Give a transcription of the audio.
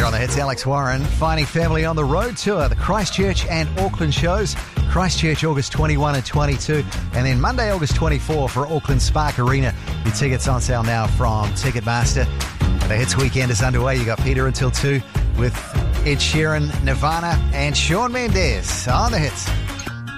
Here on the Hits, Alex Warren, Finding Family on the Road Tour, the Christchurch and Auckland shows. Christchurch, August 21 and 22, and then Monday, August 24 for Auckland Spark Arena. Your tickets on sale now from Ticketmaster. The Hits weekend is underway. You got Peter until 2 with Ed Sheeran, Nirvana, and Shawn Mendes on the Hits.